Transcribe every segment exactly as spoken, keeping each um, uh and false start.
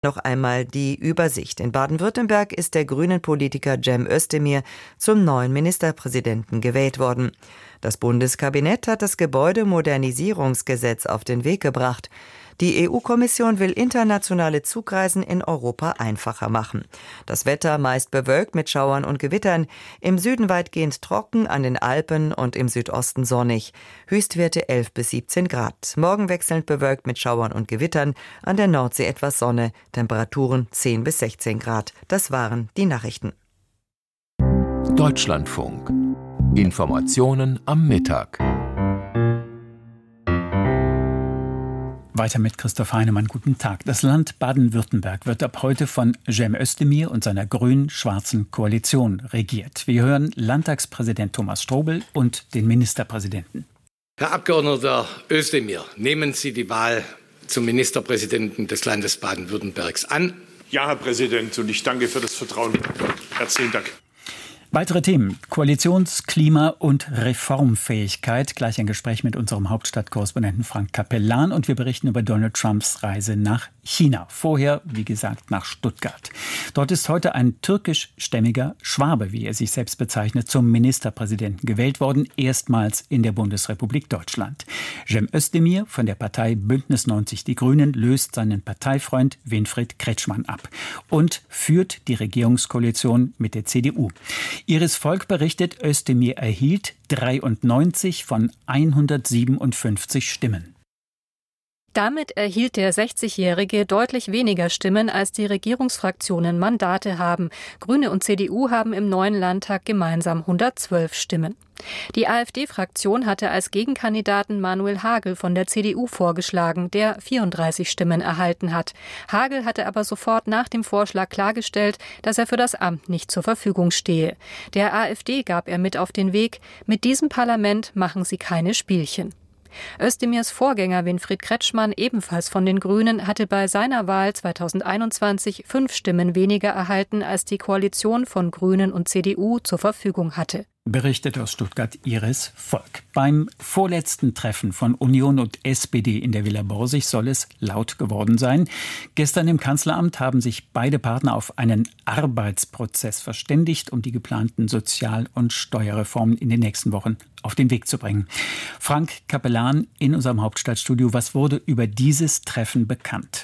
Noch einmal die Übersicht. In Baden-Württemberg ist der Grünen-Politiker Cem Özdemir zum neuen Ministerpräsidenten gewählt worden. Das Bundeskabinett hat das Gebäudemodernisierungsgesetz auf den Weg gebracht. Die E U-Kommission will internationale Zugreisen in Europa einfacher machen. Das Wetter meist bewölkt mit Schauern und Gewittern, im Süden weitgehend trocken, an den Alpen und im Südosten sonnig. Höchstwerte elf bis siebzehn Grad. Morgen wechselnd bewölkt mit Schauern und Gewittern, an der Nordsee etwas Sonne, Temperaturen zehn bis sechzehn Grad. Das waren die Nachrichten. Deutschlandfunk. Informationen am Mittag. Weiter mit Christoph Heinemann. Guten Tag. Das Land Baden-Württemberg wird ab heute von Cem Özdemir und seiner grün-schwarzen Koalition regiert. Wir hören Landtagspräsident Thomas Strobel und den Ministerpräsidenten. Herr Abgeordneter Özdemir, nehmen Sie die Wahl zum Ministerpräsidenten des Landes Baden-Württembergs an? Ja, Herr Präsident, und ich danke für das Vertrauen. Herzlichen Dank. Weitere Themen: Koalitions-, Klima- und Reformfähigkeit. Gleich ein Gespräch mit unserem Hauptstadtkorrespondenten Frank Capellan. Und wir berichten über Donald Trumps Reise nach China. Vorher, wie gesagt, nach Stuttgart. Dort ist heute ein türkischstämmiger Schwabe, wie er sich selbst bezeichnet, zum Ministerpräsidenten gewählt worden. Erstmals in der Bundesrepublik Deutschland. Cem Özdemir von der Partei Bündnis neunzig Die Grünen löst seinen Parteifreund Winfried Kretschmann ab und führt die Regierungskoalition mit der C D U. Iris Volk berichtet, Özdemir erhielt dreiundneunzig von hundertsiebenundfünfzig Stimmen. Damit erhielt der sechzigjährige deutlich weniger Stimmen, als die Regierungsfraktionen Mandate haben. Grüne und C D U haben im neuen Landtag gemeinsam hundertzwölf Stimmen. Die AfD-Fraktion hatte als Gegenkandidaten Manuel Hagel von der C D U vorgeschlagen, der vierunddreißig Stimmen erhalten hat. Hagel hatte aber sofort nach dem Vorschlag klargestellt, dass er für das Amt nicht zur Verfügung stehe. Der AfD gab er mit auf den Weg: Mit diesem Parlament machen Sie keine Spielchen. Özdemirs Vorgänger Winfried Kretschmann, ebenfalls von den Grünen, hatte bei seiner Wahl zweitausendeinundzwanzig fünf Stimmen weniger erhalten, als die Koalition von Grünen und C D U zur Verfügung hatte. Berichtet aus Stuttgart Iris Volk. Beim vorletzten Treffen von Union und S P D in der Villa Borsig soll es laut geworden sein. Gestern im Kanzleramt haben sich beide Partner auf einen Arbeitsprozess verständigt, um die geplanten Sozial- und Steuerreformen in den nächsten Wochen auf den Weg zu bringen. Frank Capellan in unserem Hauptstadtstudio. Was wurde über dieses Treffen bekannt?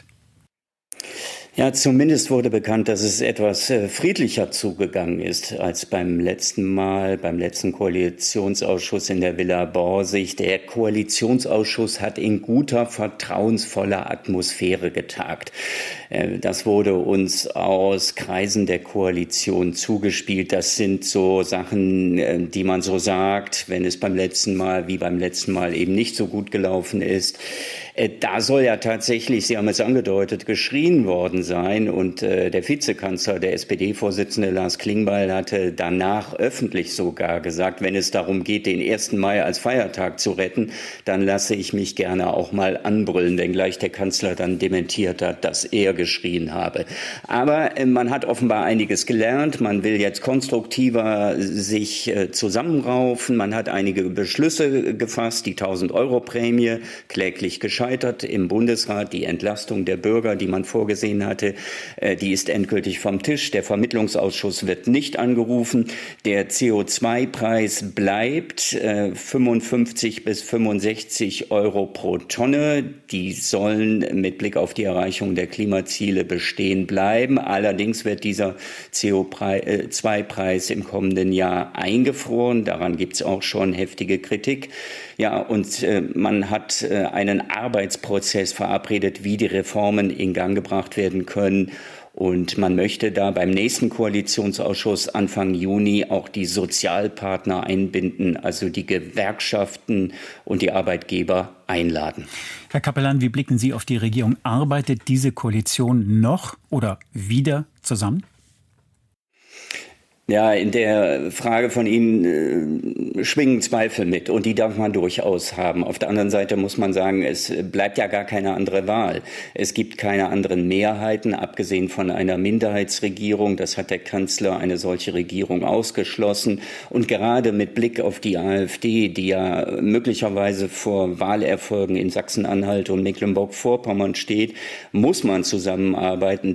Ja, zumindest wurde bekannt, dass es etwas äh, friedlicher zugegangen ist als beim letzten Mal, beim letzten Koalitionsausschuss in der Villa Borsig. Der Koalitionsausschuss hat in guter, vertrauensvoller Atmosphäre getagt. Äh, das wurde uns aus Kreisen der Koalition zugespielt. Das sind so Sachen, äh, die man so sagt, wenn es beim letzten Mal, wie beim letzten Mal eben nicht so gut gelaufen ist. Äh, da soll ja tatsächlich, Sie haben es angedeutet, geschrien worden sein. Und äh, der Vizekanzler, der S P D-Vorsitzende Lars Klingbeil, hatte danach öffentlich sogar gesagt, wenn es darum geht, den ersten Mai als Feiertag zu retten, dann lasse ich mich gerne auch mal anbrüllen, wenngleich der Kanzler dann dementiert hat, dass er geschrien habe. Aber äh, man hat offenbar einiges gelernt. Man will jetzt konstruktiver sich äh, zusammenraufen. Man hat einige Beschlüsse gefasst. Die tausend-Euro-Prämie, kläglich gescheitert im Bundesrat. Die Entlastung der Bürger, die man vorgesehen hat, hatte, die ist endgültig vom Tisch. Der Vermittlungsausschuss wird nicht angerufen. Der C O zwei Preis bleibt äh, fünfundfünfzig bis fünfundsechzig Euro pro Tonne. Die sollen mit Blick auf die Erreichung der Klimaziele bestehen bleiben. Allerdings wird dieser C O zwei Preis im kommenden Jahr eingefroren. Daran gibt es auch schon heftige Kritik. Ja, und äh, man hat äh, einen Arbeitsprozess verabredet, wie die Reformen in Gang gebracht werden können. Und man möchte da beim nächsten Koalitionsausschuss Anfang Juni auch die Sozialpartner einbinden, also die Gewerkschaften und die Arbeitgeber einladen. Herr Capellan, wie blicken Sie auf die Regierung? Arbeitet diese Koalition noch oder wieder zusammen? Ja, in der Frage von Ihnen äh, schwingen Zweifel mit und die darf man durchaus haben. Auf der anderen Seite muss man sagen, es bleibt ja gar keine andere Wahl. Es gibt keine anderen Mehrheiten, abgesehen von einer Minderheitsregierung. Das hat der Kanzler eine solche Regierung ausgeschlossen. Und gerade mit Blick auf die AfD, die ja möglicherweise vor Wahlerfolgen in Sachsen-Anhalt und Mecklenburg-Vorpommern steht, muss man zusammenarbeiten.